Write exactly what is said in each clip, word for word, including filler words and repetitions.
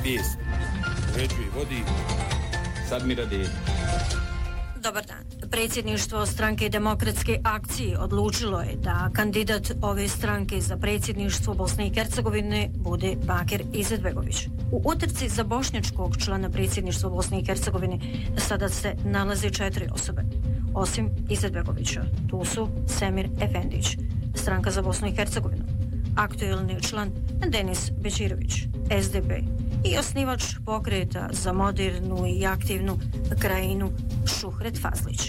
Vijest. Uređuje vodi. Sad mi radi. Dobar dan. Predsjedništvo stranke Demokratske akcije odlučilo je da kandidat ove stranke za predsjedništvo Bosne i Hercegovine bude Bakir Izetbegović. U utrci za bošnjačkog člana predsjedništva Bosne i Hercegovine sada se nalaze četiri osobe. Osim Izetbegovića, tu su Semir Efendić, stranka za Bosnu i Hercegovinu, aktuelni član Denis Bećirović, S D P, i osnivač pokreta za modernu i aktivnu krajinu Šuhret Fazlić.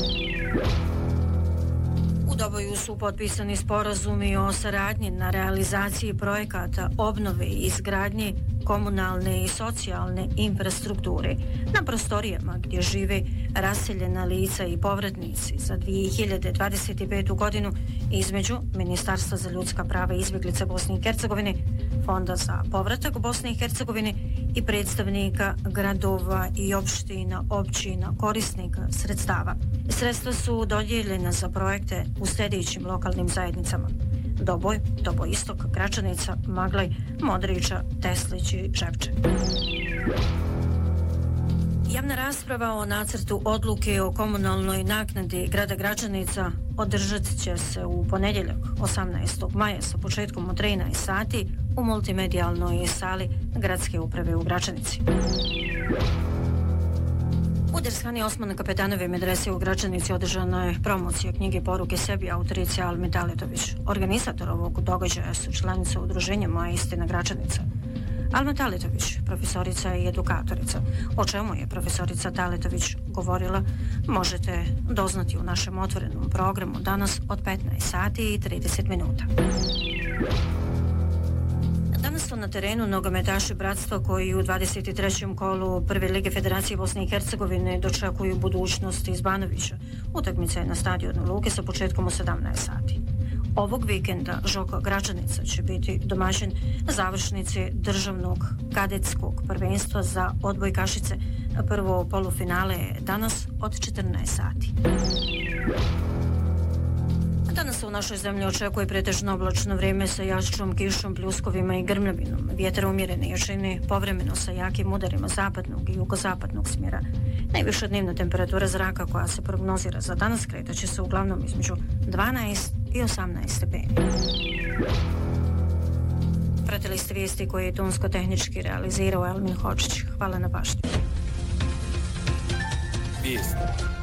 U Doboju su potpisani sporazumi o saradnji na realizaciji projekata obnove i izgradnje komunalne i socijalne infrastrukture na prostorijama gdje žive raseljena lica i povratnici za dvije hiljade dvadeset petu. godinu između Ministarstva za ljudska prava i izbjeglice Bosne i Hercegovine, Fonda za povratak Bosne i Hercegovine i predstavnika gradova i opština, općina, korisnika sredstava. Sredstva su dodijeljena za projekte u sljedećim lokalnim zajednicama: Doboj, Doboj Istok, Gračanica, Maglaj, Modriča, Teslić i Žepče. Javna rasprava o nacrtu odluke o komunalnoj naknadi grada Gračanica održat će se u ponedjeljak osamnaestog maja sa početkom u trinaest sati u multimedijalnoj sali Gradske uprave u Gračanici. U dershani Osmana Kapetanove medrese u Gračanici održana je promocija knjige Poruke sebi autorice Alme Taletović. Organizator ovog događaja su članica udruženja Moja istina Gračanica. Alma Taletović, profesorica i edukatorica. O čemu je profesorica Taletović govorila, možete doznati u našem otvorenom programu danas od petnaest sati i trideset minuta. Danas su na terenu nogometaši Bratstva koji u dvadeset trećem kolu Prve lige Federacije Bosne i Hercegovine dočekuju budućnost iz Banovića. Utakmica je na stadionu Luke sa početkom u sedamnaest sati. Ovog vikenda Žoko Gračanica će biti domaćin završnice državnog kadetskog prvenstva za odbojkašice. Prvo polufinale je danas od četrnaest sati. Danas se u našoj zemlji očekuje pretežno oblačno vrijeme sa jačom kišom, pljuskovima i grmljavinom. Vjetar umjerene jačine, povremeno sa jakim udarima zapadnog i jugozapadnog smjera. Najviša dnevna temperatura zraka koja se prognozira za danas kretaće se uglavnom između dvanaest i osamnaest stepeni. Pratili ste vijesti koje je tonsko-tehnički realizirao Elmin Hočić. Hvala na pažnju. Vijesti.